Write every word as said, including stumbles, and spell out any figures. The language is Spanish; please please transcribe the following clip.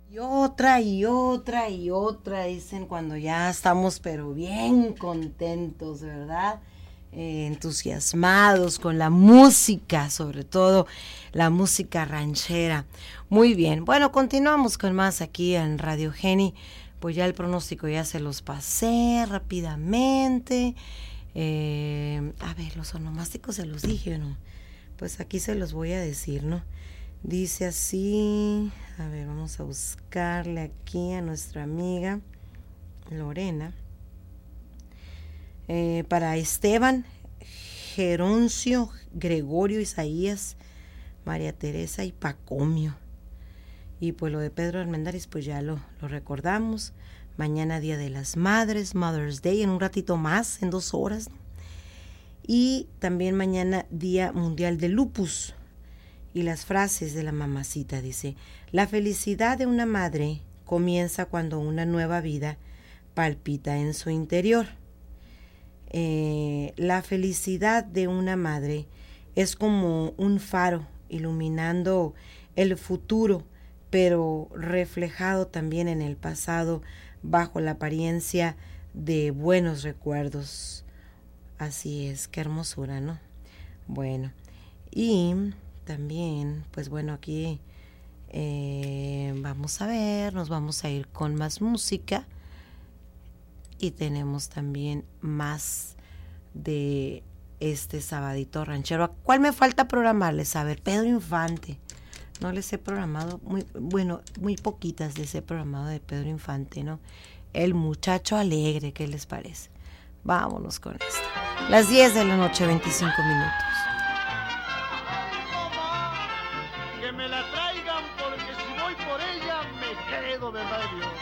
Y otra y otra y otra, dicen cuando ya estamos pero bien contentos, ¿verdad? Eh, entusiasmados con la música, sobre todo la música ranchera. Muy bien, bueno, continuamos con más aquí en Radio Geni. Pues ya el pronóstico ya se los pasé rápidamente. Eh, a ver, los onomásticos se los dije, ¿no? Pues aquí se los voy a decir, ¿no? Dice así, a ver, vamos a buscarle aquí a nuestra amiga Lorena. Eh, para Esteban, Geroncio, Gregorio, Isaías, María Teresa y Pacomio. Y pues lo de Pedro Armendáriz, pues ya lo, lo recordamos. Mañana Día de las Madres, Mother's Day, en un ratito más, en dos horas, ¿no? Y también mañana Día Mundial de Lupus. Y las frases de la mamacita, dice: la felicidad de una madre comienza cuando una nueva vida palpita en su interior. Eh, la felicidad de una madre es como un faro iluminando el futuro, pero reflejado también en el pasado bajo la apariencia de buenos recuerdos. Así es, qué hermosura, ¿no? Bueno, y también, pues bueno, aquí eh, vamos a ver, nos vamos a ir con más música y tenemos también más de este sabadito ranchero. ¿Cuál me falta programarles? A ver, Pedro Infante. No les he programado, muy bueno, muy poquitas les he programado de Pedro Infante, ¿no? El muchacho alegre, ¿qué les parece? Vámonos con esto. Las diez de la noche, veinticinco minutos. Que me la traigan porque si voy por ella me quedo de radio.